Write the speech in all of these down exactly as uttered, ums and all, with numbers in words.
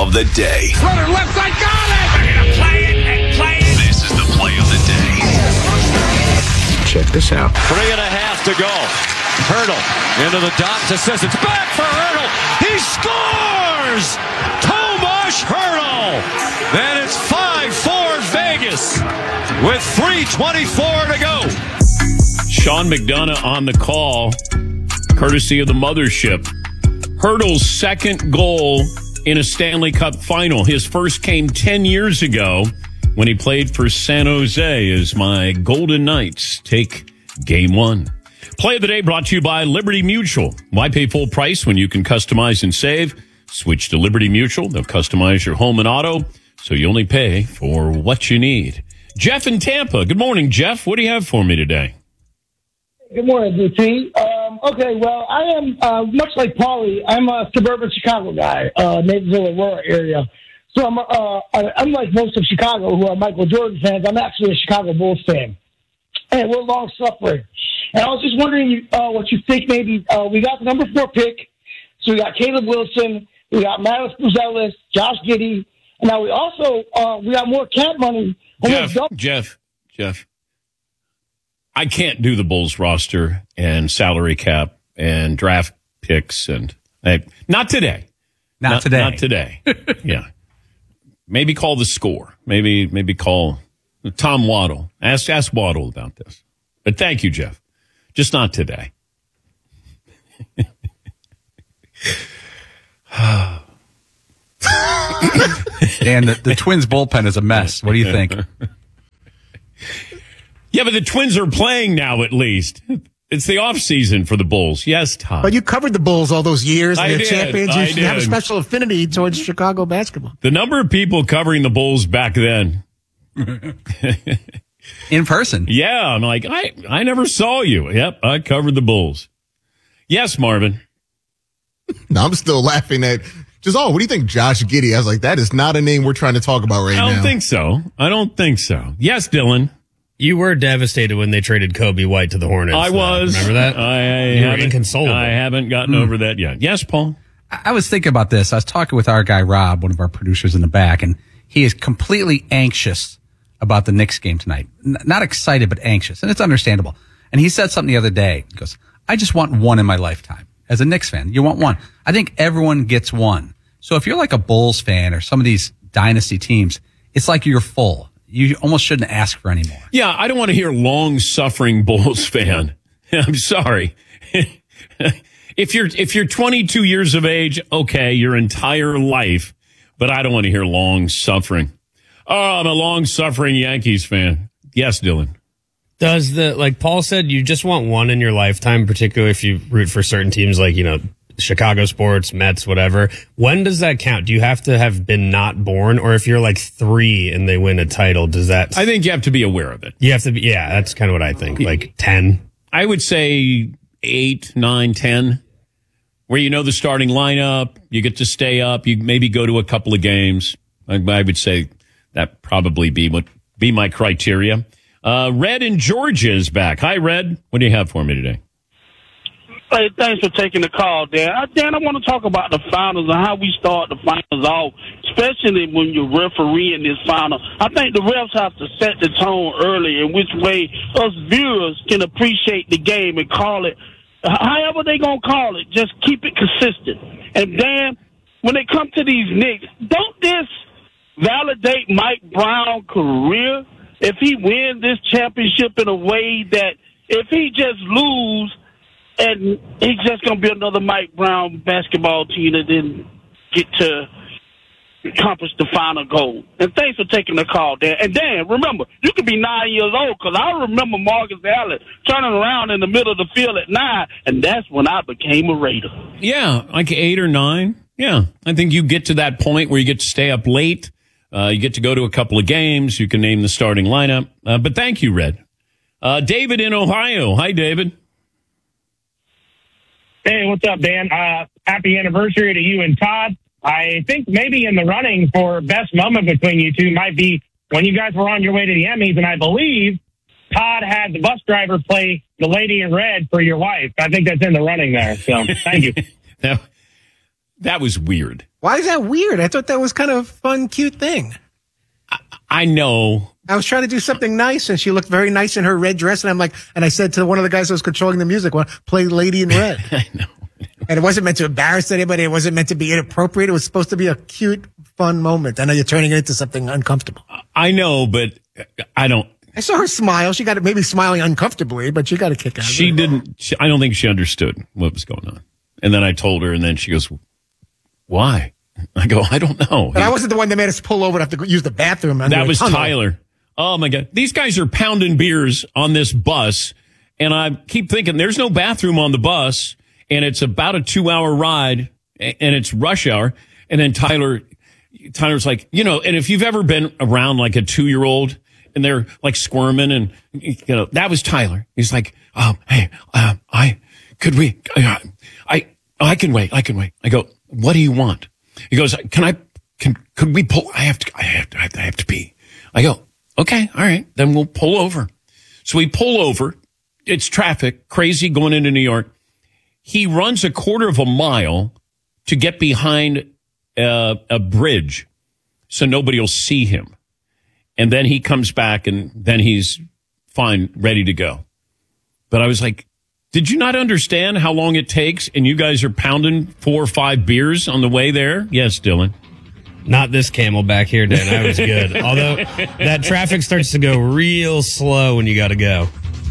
of the day. Runner left side, got it! They're going to play it and play it. This is the play of the day. Check this out. Three and a half to go. Hurdle into the dot to says it's back for Hurdle. He scores! Tomas Hurdle! Then it's five four Vegas with three twenty-four to go. Sean McDonough on the call, courtesy of the mothership. Hurdle's second goal in a Stanley Cup final. His first came ten years ago when he played for San Jose as my Golden Knights take game one. Play of the day brought to you by Liberty Mutual. Why pay full price when you can customize and save? Switch to Liberty Mutual. They'll customize your home and auto, so you only pay for what you need. Jeff in Tampa. Good morning, Jeff. What do you have for me today? Good morning, D T. Um, okay, well, I am, uh, much like Paulie, I'm a suburban Chicago guy, uh, Naperville, Aurora area. So I'm, uh, unlike most of Chicago who are Michael Jordan fans, I'm actually a Chicago Bulls fan. And we're long-suffering. And I was just wondering uh, what you think maybe. Uh, we got the number four pick. So we got Caleb Wilson. We got Maris Buzelis, Josh Giddey. And now we also, uh, we got more cap money. Jeff, Jeff, Jeff. I can't do the Bulls roster and salary cap and draft picks. and uh, Not today. Not, not today. Not today. Yeah. Maybe call the score. Maybe maybe call Tom Waddle. Ask, ask Waddle about this. But thank you, Jeff. Just not today. And the, the Twins bullpen is a mess. What do you think? Yeah, but the Twins are playing now at least. It's the off season for the Bulls. Yes, Todd. But you covered the Bulls all those years. And I they're did. champions. You I should did. have a special affinity towards Chicago basketball. The number of people covering the Bulls back then. In person. Yeah, I'm like, I, I never saw you. Yep, I covered the Bulls. Yes, Marvin. No, I'm still laughing at just, oh, what do you think, Josh Giddey? I was like, that is not a name we're trying to talk about right now. I don't think so. I don't think so. Yes, Dylan. You were devastated when they traded Kobe White to the Hornets. I was. Uh, remember that? I, you were haven't, inconsolable. I haven't gotten mm. over that yet. Yes, Paul? I was thinking about this. I was talking with our guy, Rob, one of our producers in the back, and he is completely anxious about the Knicks game tonight. N- not excited, but anxious. And it's understandable. And he said something the other day. He goes, I just want one in my lifetime. As a Knicks fan, you want one. I think everyone gets one. So if you're like a Bulls fan or some of these dynasty teams, it's like you're full. You almost shouldn't ask for any more. Yeah, I don't want to hear long-suffering Bulls fan. I'm sorry. If you're if you're twenty-two years of age, okay, your entire life, but I don't want to hear long-suffering. Oh, I'm a long-suffering Yankees fan. Yes, Dylan. Does the, like Paul said, you just want one in your lifetime, particularly if you root for certain teams like, you know, Chicago sports, Mets, whatever. When does that count? Do you have to have been not born? Or if you're like three and they win a title, does that... I think you have to be aware of it. You have to be, yeah, that's kind of what I think. Like ten? I would say eight, nine, ten, where you know the starting lineup, you get to stay up, you maybe go to a couple of games. I, I would say that probably be what be my criteria. Uh, Red in Georgia is back. Hi, Red. What do you have for me today? Hey, thanks for taking the call, Dan. Uh, Dan, I want to talk about the finals and how we start the finals off, especially when you're refereeing this final. I think the refs have to set the tone early in which way us viewers can appreciate the game and call it however they going to call it. Just keep it consistent. And, Dan, when it comes to these Knicks, don't this validate Mike Brown's career if he wins this championship in a way that if he just lose and he's just going to be another Mike Brown basketball team that didn't get to accomplish the final goal. And thanks for taking the call, Dan. And Dan, remember, you could be nine years old because I remember Marcus Allen turning around in the middle of the field at nine, and that's when I became a Raider. Yeah, like eight or nine. Yeah, I think you get to that point where you get to stay up late. Uh, you get to go to a couple of games. You can name the starting lineup. Uh, but thank you, Red. Uh, David in Ohio. Hi, David. Hey, what's up, Dan? Uh, happy anniversary to you and Todd. I think maybe in the running for best moment between you two might be when you guys were on your way to the Emmys, and I believe Todd had the bus driver play the lady in red for your wife. I think that's in the running there. So thank you. that, that was weird. Why is that weird? I thought that was kind of a fun, cute thing. I, I know. I was trying to do something nice, and she looked very nice in her red dress. And I'm like, and I said to one of the guys who was controlling the music, well, play Lady in Red. I know. And it wasn't meant to embarrass anybody. It wasn't meant to be inappropriate. It was supposed to be a cute, fun moment. I know you're turning it into something uncomfortable. I know, but I don't. I saw her smile. She got it, maybe smiling uncomfortably, but she got a kick out of it. She didn't. She, I don't think she understood what was going on. And then I told her, and then she goes, "Why?" I go, "I don't know." But I wasn't the one that made us pull over to have to use the bathroom. That was Tyler. Oh my God. These guys are pounding beers on this bus. And I keep thinking there's no bathroom on the bus. And it's about a two hour ride and it's rush hour. And then Tyler, Tyler's like, you know, and if you've ever been around like a two year old and they're like squirming and, you know, that was Tyler. He's like, oh, hey, uh, I, could we, uh, I, I can wait. I can wait. I go, what do you want? He goes, can I, can, could we pull? I have to, I have to, I have to, I have to pee. I go, okay, all right, then we'll pull over. So we pull over. It's traffic, crazy going into New York. He runs a quarter of a mile to get behind uh, a bridge so nobody will see him. And then he comes back and then he's fine, ready to go. But I was like, did you not understand how long it takes? And you guys are pounding four or five beers on the way there? Yes, Dylan. Not this camel back here, Dan. That was good. Although that traffic starts to go real slow when you got to go.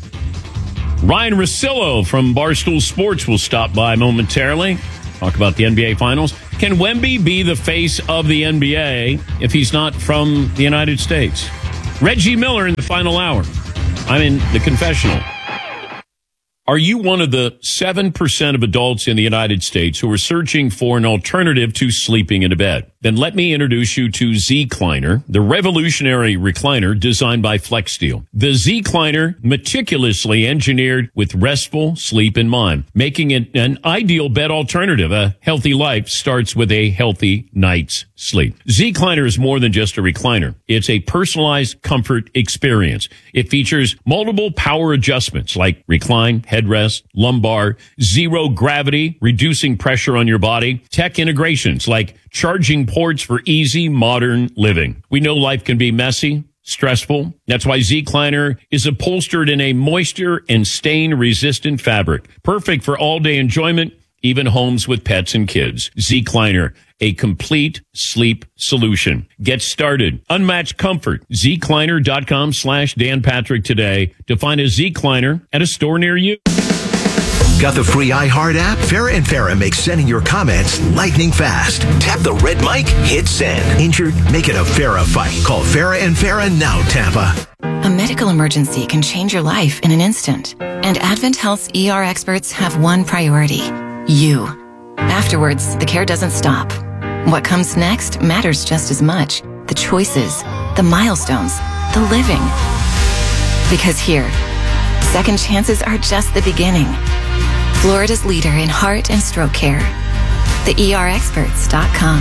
Ryan Russillo from Barstool Sports will stop by momentarily. Talk about the N B A Finals. Can Wemby be the face of the N B A if he's not from the United States? Reggie Miller in the final hour. I'm in the confessional. Are you one of the seven percent of adults in the United States who are searching for an alternative to sleeping in a bed? Then let me introduce you to Z-Cliner, the revolutionary recliner designed by FlexSteel. The Z-Cliner, meticulously engineered with restful sleep in mind, making it an ideal bed alternative. A healthy life starts with a healthy night's sleep. Z-Cliner is more than just a recliner. It's a personalized comfort experience. It features multiple power adjustments like recline, headrest, lumbar, zero gravity, reducing pressure on your body, tech integrations like charging ports for easy modern living. We know life can be messy, stressful. That's why Z-Cliner is upholstered in a moisture and stain resistant fabric. Perfect for all day enjoyment, even homes with pets and kids. Z-Cliner, a complete sleep solution. Get started. Unmatched comfort. Z-Cliner.com slash Dan Patrick today to find a Z-Cliner at a store near you. Got the free iHeart app? Farrah and Farrah makes sending your comments lightning fast. Tap the red mic, hit send. Injured? Make it a Farrah fight. Call Farrah and Farrah now, Tampa. A medical emergency can change your life in an instant. And Advent Health's E R experts have one priority: you. Afterwards, the care doesn't stop. What comes next matters just as much. The choices, the milestones, the living. Because here, second chances are just the beginning. Florida's leader in heart and stroke care. the E R experts dot com.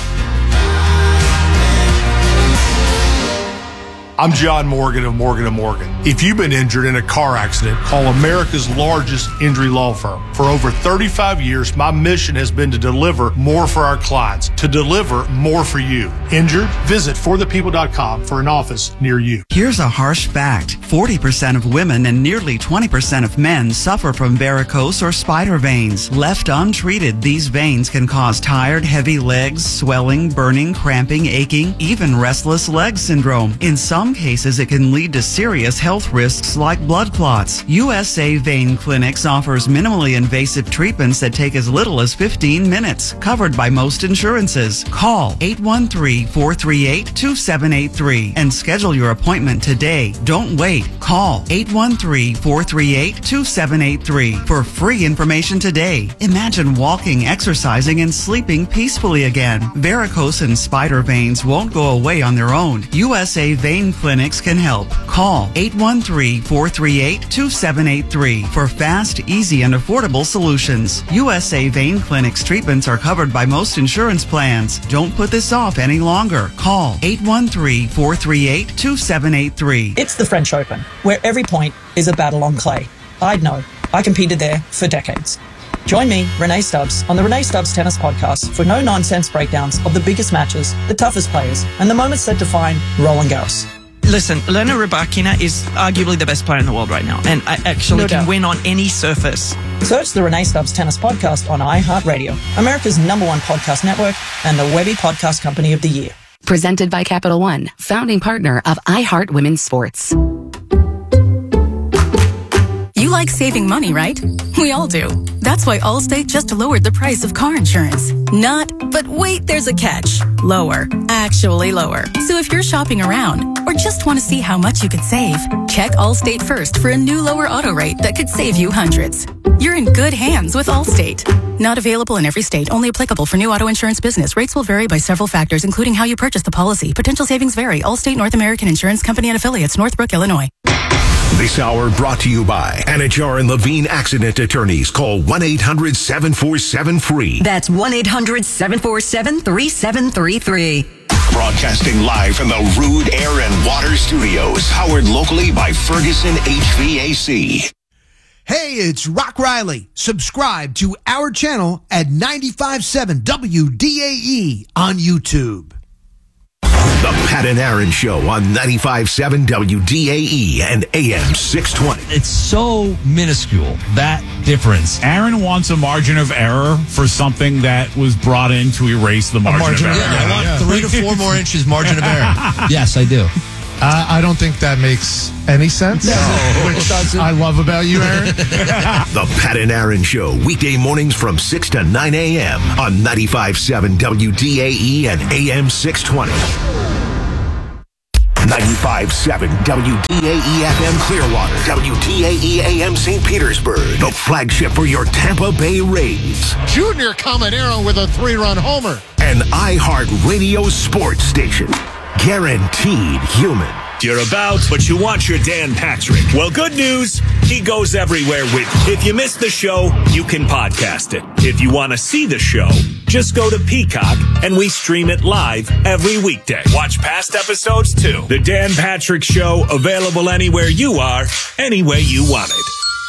I'm John Morgan of Morgan and Morgan. If you've been injured in a car accident, call America's largest injury law firm. For over thirty-five years, my mission has been to deliver more for our clients, to deliver more for you. Injured? Visit for the people dot com for an office near you. Here's a harsh fact. forty percent of women and nearly twenty percent of men suffer from varicose or spider veins. Left untreated, these veins can cause tired, heavy legs, swelling, burning, cramping, aching, even restless leg syndrome. In some cases, it can lead to serious health risks like blood clots. U S A Vein Clinics offers minimally invasive treatments that take as little as fifteen minutes, covered by most insurances. Call eight one three, four three eight, two seven eight three and schedule your appointment today. Don't wait. Call eight one three, four three eight, two seven eight three for free information today. Imagine walking, exercising, and sleeping peacefully again. Varicose and spider veins won't go away on their own. U S A Vein Clinics can help. Call eight one three, four three eight, two seven eight three for fast, easy, and affordable solutions. U S A Vein Clinics treatments are covered by most insurance plans. Don't put this off any longer. Call eight one three, four three eight, two seven eight three. It's the French Open, where every point is a battle on clay. I'd know. I competed there for decades. Join me, Renee Stubbs, on the Renee Stubbs Tennis Podcast for no-nonsense breakdowns of the biggest matches, the toughest players, and the moments that define Roland Garros. Listen, Elena Rybakina is arguably the best player in the world right now, and I actually No can doubt. win on any surface. Search the Renee Stubbs Tennis Podcast on iHeartRadio, America's number one podcast network, and the Webby Podcast Company of the Year. Presented by Capital One, founding partner of iHeart Women's Sports. You like saving money, right? We all do. That's why Allstate just lowered the price of car insurance. Not, but wait, there's a catch. Lower. Actually lower. So if you're shopping around or just want to see how much you could save, check Allstate first for a new lower auto rate that could save you hundreds. You're in good hands with Allstate. Not available in every state. Only applicable for new auto insurance business. Rates will vary by several factors, including how you purchase the policy. Potential savings vary. Allstate North American Insurance Company and Affiliates, Northbrook, Illinois. This hour brought to you by Anajar and Levine Accident Attorneys. Call one eight hundred seven four seven free. That's one eight hundred seven four seven three seven three three. Broadcasting live from the Rude Air and Water Studios. Powered locally by Ferguson H V A C. Hey, it's Rock Riley. Subscribe to our channel at ninety-five point seven W D A E on YouTube. The Pat and Aaron Show on ninety-five point seven W D A E and A M six twenty. It's so minuscule, that difference. Aaron wants a margin of error for something that was brought in to erase the margin, margin of of error. error. I want Yeah. three to four more inches margin of error. Yes, I do. Uh, I don't think that makes any sense. No, which I love about you, Aaron. The Pat and Aaron Show, weekday mornings from six to nine a.m. on ninety-five point seven W D A E and A M six twenty. ninety-five point seven W D A E F M Clearwater, W D A E A M Saint Petersburg, the flagship for your Tampa Bay Rays. Junior Caminero with a three-run homer. An iHeart Radio sports station. Guaranteed human. You're about, but you want your Dan Patrick. Well, good news, he goes everywhere with you. If you missed the show, you can podcast it. If you want to see the show, just go to Peacock and we stream it live every weekday. Watch past episodes too. The Dan Patrick Show, available anywhere you are, any way you want it.